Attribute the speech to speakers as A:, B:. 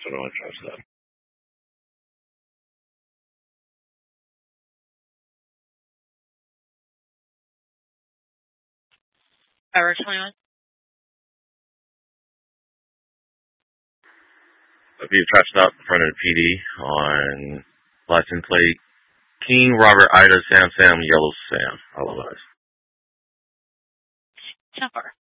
A: I don't trust that.
B: Power 21.
A: If you've trashed out in front of the PD on license plate King Robert Ida Sam Yellow Sam. Otherwise.
B: 10-4.